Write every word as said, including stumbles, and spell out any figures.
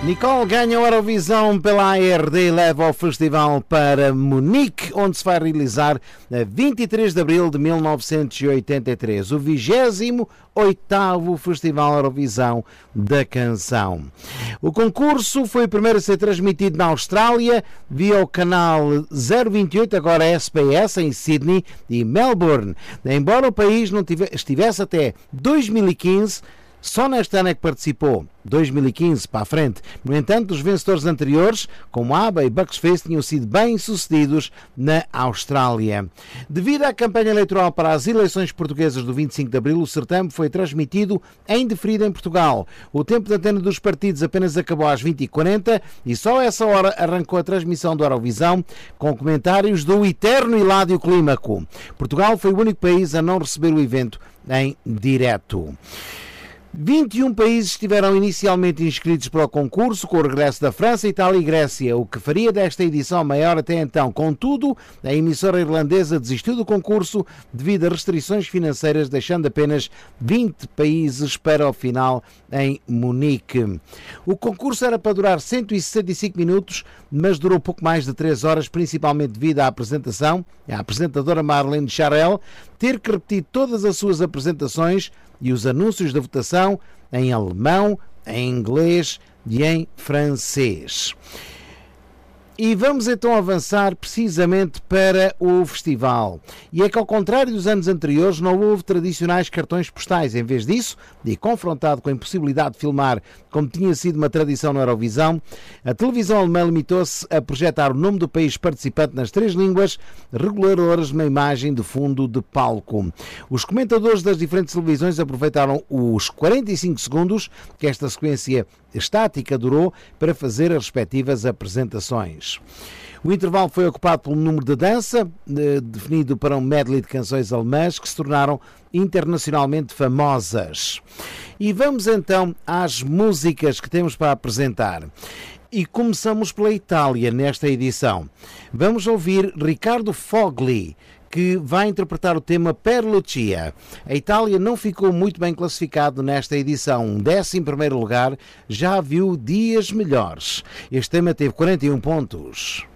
Nicole ganha a Eurovisão pela A R D e leva o festival para Munique, onde se vai realizar a vinte e três de abril de mil novecentos e oitenta e três, o vigésimo oitavo Festival Eurovisão da Canção. O concurso foi o primeiro a ser transmitido na Austrália via o canal zero vinte e oito, agora S B S, em Sydney e Melbourne. Embora o país não tivesse, estivesse até dois mil e quinze, só neste ano é que participou, dois mil e quinze para a frente. No entanto, os vencedores anteriores, como ABBA e Bucks Fizz, tinham sido bem-sucedidos na Austrália. Devido à campanha eleitoral para as eleições portuguesas do vinte e cinco de abril, o certame foi transmitido em diferido em Portugal. O tempo de antena dos partidos apenas acabou às vinte e quarenta e só a essa hora arrancou a transmissão do Eurovisão, com comentários do eterno Hiládio Clímaco. Portugal foi o único país a não receber o evento em direto. vinte e um países estiveram inicialmente inscritos para o concurso, com o regresso da França, Itália e Grécia, o que faria desta edição maior até então. Contudo, a emissora irlandesa desistiu do concurso devido a restrições financeiras, deixando apenas vinte países para o final em Munique. O concurso era para durar cento e sessenta e cinco minutos, mas durou pouco mais de três horas, principalmente devido à apresentação, a apresentadora Marlene Charel ter que repetir todas as suas apresentações e os anúncios da votação em alemão, em inglês e em francês. E vamos então avançar precisamente para o festival. E é que, ao contrário dos anos anteriores, não houve tradicionais cartões postais. Em vez disso, e confrontado com a impossibilidade de filmar, como tinha sido uma tradição na Eurovisão, a televisão alemã limitou-se a projetar o nome do país participante nas três línguas reguladoras na imagem de fundo de palco. Os comentadores das diferentes televisões aproveitaram os quarenta e cinco segundos que esta sequência estática durou para fazer as respectivas apresentações. O intervalo foi ocupado pelo número de dança, definido para um medley de canções alemãs que se tornaram internacionalmente famosas. E vamos então às músicas que temos para apresentar. E começamos pela Itália nesta edição. Vamos ouvir Riccardo Fogli, que vai interpretar o tema Per Lucia. A Itália não ficou muito bem classificado nesta edição. Um décimo primeiro lugar já viu dias melhores. Este tema teve quarenta e um pontos.